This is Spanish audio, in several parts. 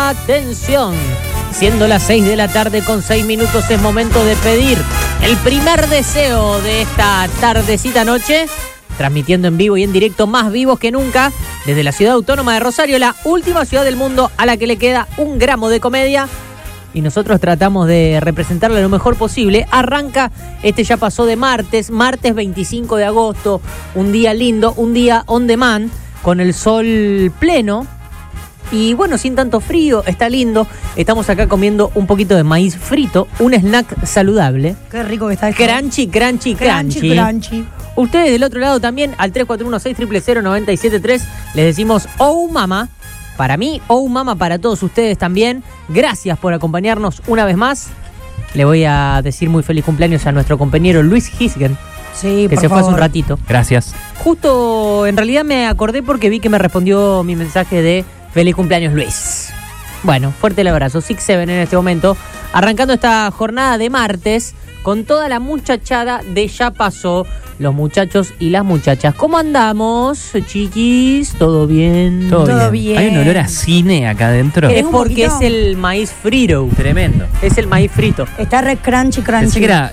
Atención, siendo las 6 de la tarde con 6 minutos es momento de pedir el primer deseo de esta tardecita noche, transmitiendo en vivo y en directo, más vivos que nunca, desde la ciudad autónoma de Rosario, la última ciudad del mundo a la que le queda un gramo de comedia. Y nosotros tratamos de representarla lo mejor posible. Arranca, ya pasó de martes 25 de agosto, un día lindo, un día on demand, con el sol pleno. Y bueno, sin tanto frío, está lindo. Estamos acá comiendo un poquito de maíz frito, un snack saludable. Qué rico que está esto. Crunchy. Ustedes del otro lado también, al 3416000973, les decimos oh mama. Para mí, oh mama, para todos ustedes también. Gracias por acompañarnos una vez más. Le voy a decir muy feliz cumpleaños a nuestro compañero Luis Hisgen, sí, que se fue hace un ratito. Gracias. Justo, en realidad me acordé porque vi que me respondió mi mensaje de feliz cumpleaños Luis. Bueno, fuerte el abrazo. 6-7 en este momento, arrancando esta jornada de martes con toda la muchachada de Ya Pasó, los muchachos y las muchachas. ¿Cómo andamos, chiquis? ¿Todo bien? Todo bien. Hay un olor a cine acá adentro. Es porque es el maíz frito. Tremendo. Es el maíz frito. Está re crunchy. Pensé que era...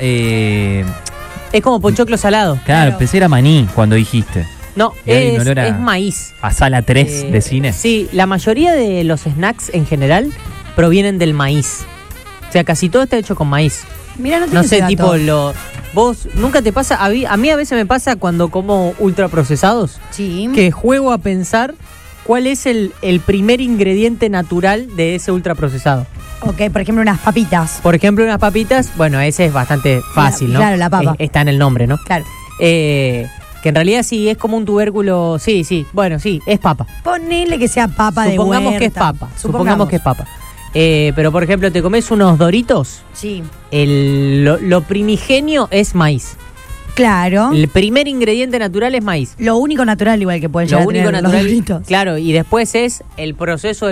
Es como pochoclo salado. Claro, pensé que era maní cuando dijiste. No, Y hay un olor es maíz. A sala 3 de cine. Sí, la mayoría de los snacks en general provienen del maíz. O sea, casi todo está hecho con maíz. Mira, no No sé, tipo vos nunca te pasa, a mí a veces me pasa cuando como ultraprocesados, Sí. que juego a pensar cuál es el primer ingrediente natural de ese ultraprocesado. Ok, por ejemplo, unas papitas. Por ejemplo, unas papitas, bueno, ese es bastante fácil, ¿no? Claro, la papa. Está en el nombre, ¿no? Claro. Que en realidad sí, es como un tubérculo, sí, bueno, sí, es papa. Ponele que sea papa de huerta. Supongamos que es papa. Pero, por ejemplo, te comes unos Doritos, Sí. lo primigenio es maíz. Claro. El primer ingrediente natural es maíz. Lo único natural igual que pueden Lo llegar a único tener los natural, Doritos. claro, y después es el proceso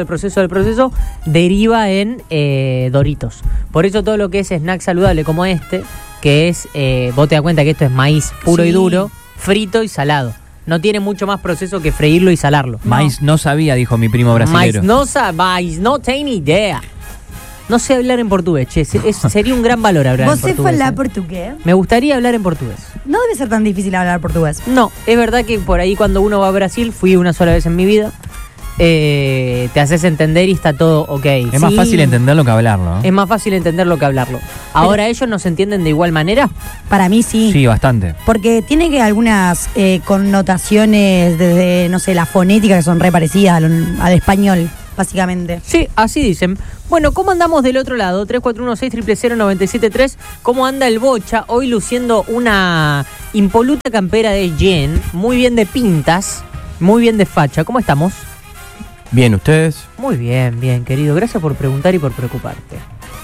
deriva en Doritos. Por eso todo lo que es snack saludable como que es, vos te das cuenta que esto es maíz puro y Sí. duro, frito y salado. No tiene mucho más proceso que freírlo y salarlo. Maíz no sabía, dijo mi primo brasilero. Maíz no tengo idea. No sé hablar en portugués, che. Sería un gran valor hablar en ¿Vos portugués. se hablar portugués? Me gustaría hablar en portugués. No debe ser tan difícil hablar portugués. No, es verdad que por ahí cuando uno va a Brasil, fui una sola vez en mi vida, te haces entender y está todo ok. Es más Sí. fácil entenderlo que hablarlo, ¿no? Es más fácil entenderlo que hablarlo. Ahora, ¿ellos nos entienden de igual manera? Para mí sí. Sí, bastante. Porque tiene que algunas connotaciones desde, no sé, la fonética que son re parecidas al español, básicamente. Sí, así dicen. Bueno, ¿cómo andamos del otro lado? 3416000973. ¿Cómo anda el Bocha? Hoy luciendo una impoluta campera de Jen, muy bien de pintas, muy bien de facha. ¿Cómo estamos? Bien, ¿ustedes? Muy bien, bien, querido. Gracias por preguntar y por preocuparte.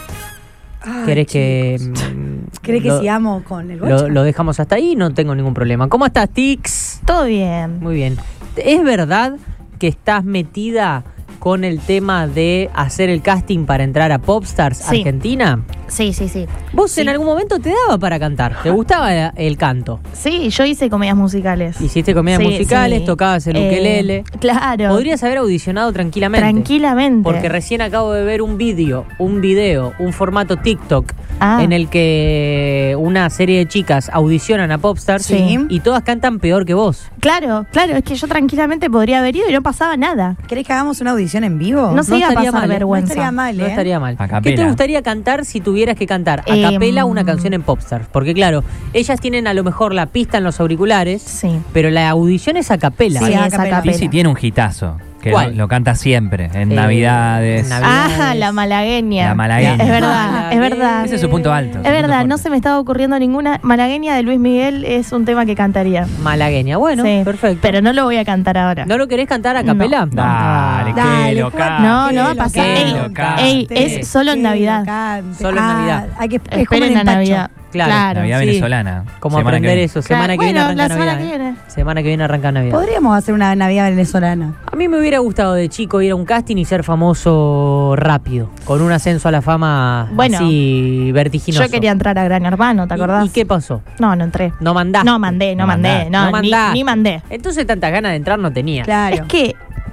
¿Querés que ¿Querés que lo- sigamos con el bocha? lo dejamos hasta ahí? No tengo ningún problema. ¿Cómo estás, Tix? Todo bien. Muy bien. ¿Es verdad que estás metida con el tema de hacer el casting para entrar a Popstars Sí. Argentina? Sí. ¿Vos Sí. en algún momento te daba para cantar? ¿Te gustaba el canto? Sí, yo hice comedias musicales. Hiciste comedias Sí, musicales, sí. tocabas el ukelele. Claro. Podrías haber audicionado tranquilamente. Tranquilamente. Porque recién acabo de ver un video, un formato TikTok, Ah. en el que una serie de chicas audicionan a Popstars Sí. y todas cantan peor que vos. Claro, es que yo tranquilamente podría haber ido y no pasaba nada. ¿Querés que hagamos una audición en vivo? No se iba a estaría pasar mal, ¿eh? vergüenza. No estaría mal, No ¿eh? estaría mal. A ¿Qué capela. te gustaría cantar si tuvieras que cantar a capela una canción en Popstars? Porque claro, ellas tienen a lo mejor la pista en los auriculares, Sí. pero la audición es a capela. Sí, Sí, a es a capela. capela. Lizzy tiene un hitazo, que ¿Cuál? lo canta siempre, en Navidades. en Navidades. Ah, la malagueña. La malagueña. Es verdad, es verdad. Ese es su punto alto. Es verdad, no se me estaba ocurriendo ninguna. Malagueña de Luis Miguel es un tema que cantaría. Malagueña. Bueno, Sí, perfecto. Pero no lo voy a cantar ahora. ¿No lo querés cantar a capela? No. Dale, Dale, que lo Juan. cante. No, no va a Que pasar. lo Ey, cante. ey, es solo en Que lo Navidad. cante. Solo en Navidad. Hay que es como Esperen un la empacho. Navidad. Claro. Navidad Sí. venezolana. Como Semana que aprender viene. eso. Semana Claro, que viene bueno, arranca la semana Navidad. que viene. Semana que viene arranca Navidad. Podríamos hacer una Navidad venezolana. A mí me hubiera gustado de chico ir a un casting y ser famoso rápido, con un ascenso a la fama Bueno, así vertiginoso. Yo quería entrar a Gran Hermano, ¿te acordás? ¿Y qué pasó? No, no entré. No mandaste. No mandé. No No, mandaste. ni mandé. Entonces tantas ganas de entrar no tenía. Claro. Es que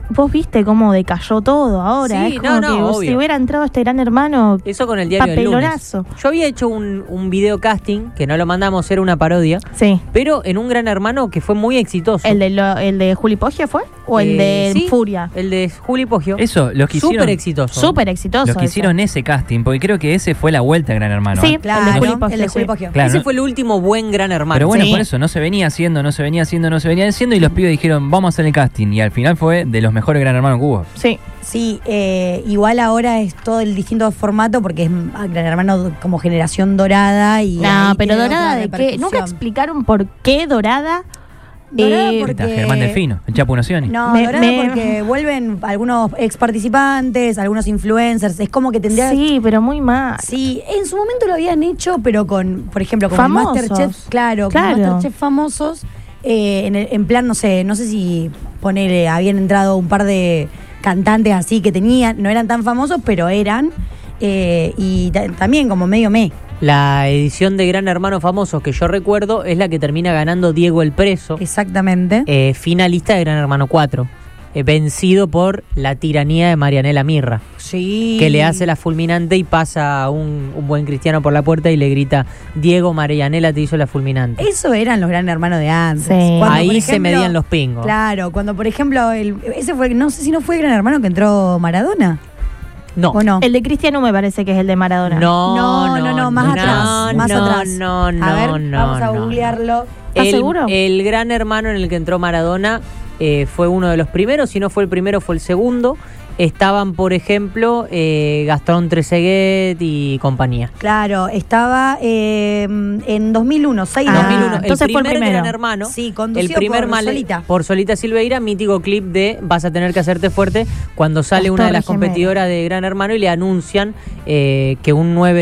vos viste cómo decayó todo ahora. Sí, es como que obvio. si hubiera entrado este Gran Hermano, Eso con el diario del lunes. papelonazo. Yo había hecho un video casting, que no lo mandamos, era una parodia, Sí. pero en un Gran Hermano que fue muy exitoso. ¿El de Juli Poggio fue? ¿O el de sí, Furia? El de Juli Poggio. Eso, los que hicieron, Súper exitoso. Súper exitoso. los que ese. hicieron ese casting, porque creo que ese fue la vuelta a Gran Hermano. Sí, ¿eh? Claro, el de Juli Poggio. el de Juli sí. Poggio. Claro, Ese ¿no? fue el último buen Gran Hermano. Pero bueno, Sí. por eso, no se venía haciendo, y los pibes dijeron, vamos a hacer el casting. Y al final fue de los mejores Gran Hermanos que hubo. Sí. Sí, igual ahora es todo el distinto formato porque es Gran Hermano como generación dorada y... No, ahí pero tiene dorada otra de qué. repercusión. Nunca explicaron por qué dorada. Dorada Eh, porque... Está Germán Delfino, el Chapo Nocioni. No, Me- dorada me- porque vuelven algunos ex participantes, algunos influencers. Es como que tendría... Sí, pero muy mal. Sí, en su momento lo habían hecho, pero con, por ejemplo, con Famosos. Masterchef, claro, Claro. con Masterchef famosos, en plan, no sé si ponele, habían entrado un par de cantantes así que tenían, no eran tan famosos, pero eran, y también como medio La edición de Gran Hermano Famosos que yo recuerdo es la que termina ganando Diego el Preso, exactamente. finalista de Gran Hermano 4, vencido por la tiranía de Marianela Mirra, Sí. que le hace la fulminante y pasa un buen cristiano por la puerta y le grita: Diego, Marianela te hizo la fulminante. Eso eran los Gran Hermanos de antes. Sí. Cuando, Ahí por se ejemplo, medían los pingos. Claro, cuando por ejemplo, ese fue, no sé si no fue Gran Hermano que entró Maradona. No. ¿O no? El de Cristiano me parece que es el de Maradona. No, más atrás, más atrás. No, A ver, vamos a googlearlo. ¿Estás seguro? El Gran Hermano en el que entró Maradona fue uno de los primeros, si no fue el primero, fue el segundo. Estaban, por ejemplo, Gastón Trezeguet y compañía. Claro, estaba en 2001, 6 Ah, 2001, entonces el fue el primer primero. Gran Hermano, Sí, conducido el primer por Solita. por Solita Silveira, mítico clip de Vas a tener que hacerte fuerte, cuando sale Las una de las Torres Gemelas. competidoras de Gran Hermano y le anuncian que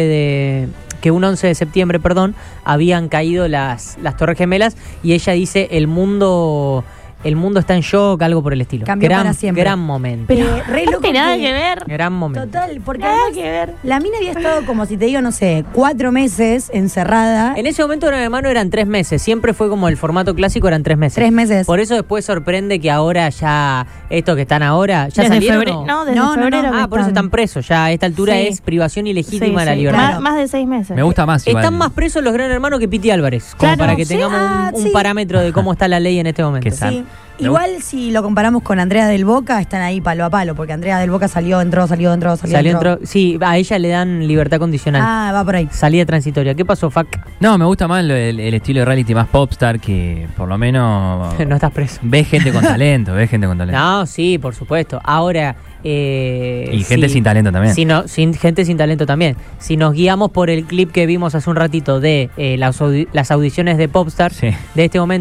un 11 de septiembre, habían caído las Torres Gemelas, y ella dice: el mundo está en shock, algo por el estilo. Cambió para siempre. Gran momento. Pero re No loco tiene nada que- que ver. Gran momento. Total, porque Nada además que ver. la mina había estado como si te digo, no sé, 4 meses encerrada. En ese momento Gran Hermano eran 3 meses. Siempre fue como el formato clásico, eran 3 meses. 3 meses. Por eso después sorprende que ahora ya, estos que están ahora, ¿ya Desde salieron febrero. o No, desde No, no, no. febrero. que por eso están presos. Ya a esta altura Sí. es privación ilegítima Sí, de la sí. libertad. Más de 6 meses. Me gusta más igual. Están más presos los Gran Hermanos que Piti Álvarez. Como Claro, para que sí, tengamos un sí. parámetro de cómo está la ley en este momento. Que sal- Sí. Me Igual si lo comparamos con Andrea del Boca, están ahí palo a palo, porque Andrea del Boca salió, entró. Salió sí, a ella le dan libertad condicional. Ah, va por ahí. Salida transitoria. ¿Qué pasó, Fac? No, me gusta más el estilo de reality más popstar, que por lo menos No estás preso. ves gente con talento, No, sí, por supuesto. Ahora. Y gente sin talento también. Gente sin talento también. Si nos guiamos por el clip que vimos hace un ratito de las audiciones de Popstar, Sí. de este momento.